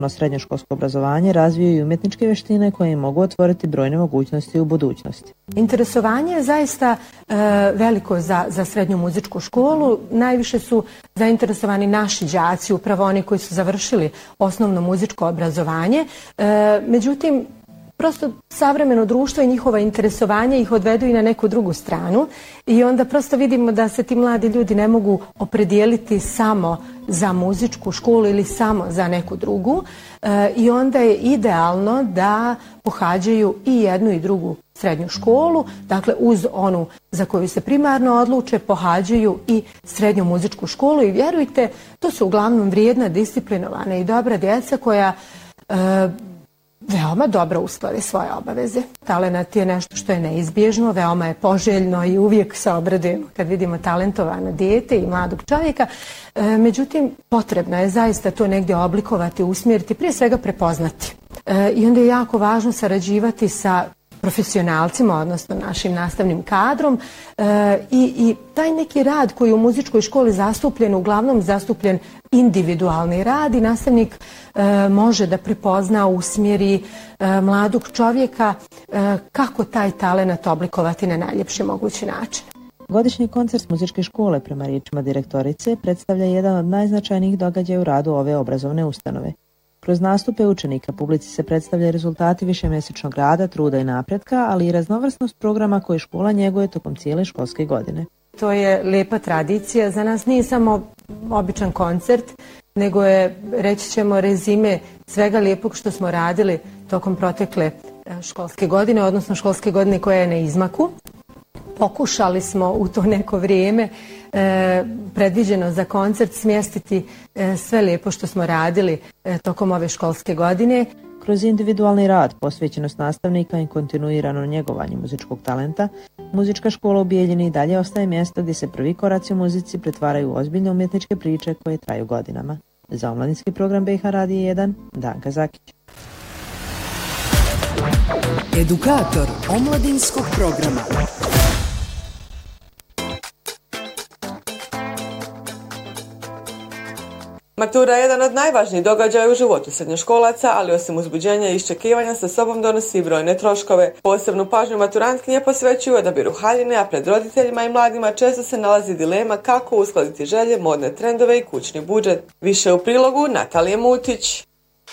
srednjoškolsko obrazovanje razviju i umjetničke vještine koje im mogu otvoriti brojne mogućnosti u budućnosti. Interesovanje je zaista veliko za srednju muzičku školu. Najviše su zainteresovani naši đaci, upravo oni koji su završili osnovno muzičko obrazovanje. Međutim, prosto savremeno društvo i njihova interesovanja ih odvedu i na neku drugu stranu i onda prosto vidimo da se ti mladi ljudi ne mogu opredijeliti samo za muzičku školu ili samo za neku drugu i onda je idealno da pohađaju i jednu i drugu srednju školu, dakle uz onu za koju se primarno odluče pohađaju i srednju muzičku školu i vjerujte, to su uglavnom vrijedna, disciplinovana i dobra djeca koja veoma dobro usklade svoje obaveze. Talenat je nešto što je neizbježno, veoma je poželjno i uvijek se obradujemo kad vidimo talentovano dijete i mladog čovjeka. Međutim, potrebno je zaista to negdje oblikovati, usmjeriti, prije svega prepoznati. I onda je jako važno sarađivati sa profesionalcima, odnosno našim nastavnim kadrom i taj neki rad koji je u muzičkoj školi zastupljen, uglavnom zastupljen individualni rad i nastavnik može da prepozna, usmjeri mladog čovjeka kako taj talenat oblikovati na najljepši mogući način. Godišnji koncert muzičke škole, prema riječima direktorice, predstavlja jedan od najznačajnijih događaja u radu ove obrazovne ustanove. Kroz nastupe učenika publici se predstavljaju rezultati višemjesečnog rada, truda i napretka, ali i raznovrsnost programa koji škola njeguje tokom cijele školske godine. To je lijepa tradicija. Za nas nije samo običan koncert, nego je, reći ćemo, rezime svega lijepog što smo radili tokom protekle školske godine, odnosno školske godine koja je na izmaku. Pokušali smo u to neko vrijeme predviđeno za koncert smjestiti sve lijepo što smo radili tokom ove školske godine. Kroz individualni rad, posvećenost nastavnika i kontinuirano njegovanje muzičkog talenta, muzička škola u Bijeljini i dalje ostaje mjesto gdje se prvi koraci u muzici pretvaraju u ozbiljne umjetničke priče koje traju godinama. Za omladinski program BiH Radija 1, Danka Zakić. Edukator omladinskog programa. Matura je jedan od najvažnijih događaja u životu srednjoškolaca, ali osim uzbuđenja i iščekivanja sa sobom donosi i brojne troškove. Posebnu pažnju maturantkinje posvećuju odabiru haljine, a pred roditeljima i mladima često se nalazi dilema kako uskladiti želje, modne trendove i kućni budžet. Više u prilogu Natalije Mutić.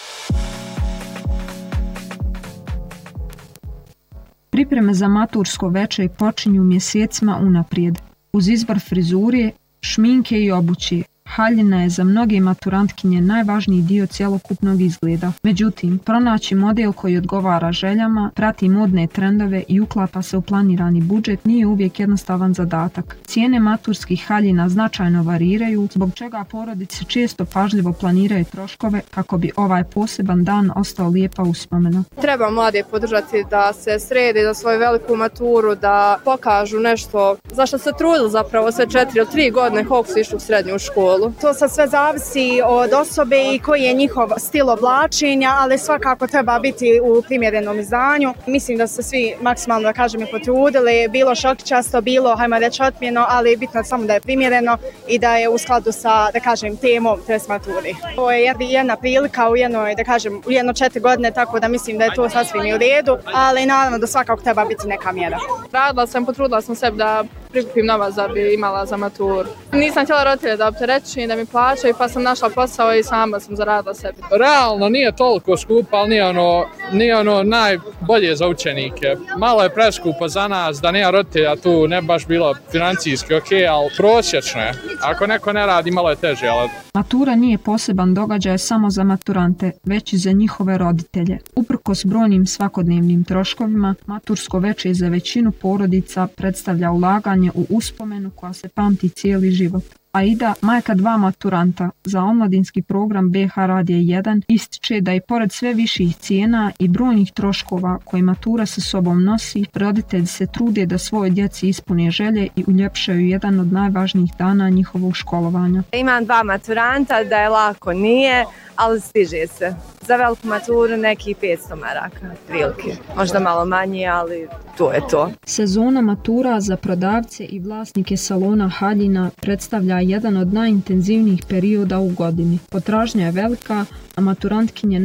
Pripreme za matursko veče počinju mjesecima unaprijed. Uz izbor frizure, šminke i obuće, haljina je za mnoge maturantkinje najvažniji dio cjelokupnog izgleda. Međutim, pronaći model koji odgovara željama, prati modne trendove i uklapa se u planirani budžet nije uvijek jednostavan zadatak. Cijene maturskih haljina značajno variraju, zbog čega porodice često pažljivo planiraju troškove kako bi ovaj poseban dan ostao lijepa uspomena. Treba mlade podržati da se srede za svoju veliku maturu, da pokažu nešto za što se trudili zapravo sve 4 ili 3 godine koliko su išli u srednju školu. To sad sve zavisi od osobe i koji je njihov stil oblačenja, ali svakako treba biti u primjerenom izdanju. Mislim da se svi maksimalno, da kažem, potrudili, bilo šokičasto, bilo, hajmo reći, otmjeno, ali bitno samo da je primjereno i da je u skladu sa, da kažem, temom test maturi. Ovo je jedna prilika u jednoj, da kažem, u 4 godine, tako da mislim da je to sasvim u redu, ali naravno da svakako treba biti neka mjera. Radila sam, potrudila sam sebi da prikupim novac da bi imala za maturu. Nisam htjela roditelje da opterećim, da mi plaćaju, pa sam našla posao i sama sam zaradila sebi. Realno nije toliko skupo, ali nije ono najbolje za učenike. Malo je preskupo za nas, da nije roditelja tu, ne baš bilo financijski ok, ali prosječno je. Ako neko ne radi, malo je teže. Ali... Matura nije poseban događaj samo za maturante, već i za njihove roditelje. Uprkos brojnim svakodnevnim troškovima, matursko veče za većinu porodica predstavlja ulaganje u uspomenu koja se pamti cijeli život. Aida, majka 2 maturanta za omladinski program BiH Radija 1, ističe da i pored sve viših cijena i brojnih troškova koje matura sa sobom nosi, roditelji se trude da svojoj djeci ispune želje i uljepšaju jedan od najvažnijih dana njihovog školovanja. Imam 2 maturanta, da je lako nije, ali stiže se. Za veliku maturu neki 500 maraka, prilike. Možda malo manje, ali to je to. Sezona matura za prodavce i vlasnike salona haljina predstavlja jedan od najintenzivnijih perioda u godini. Potražnja je velika, a maturantkinje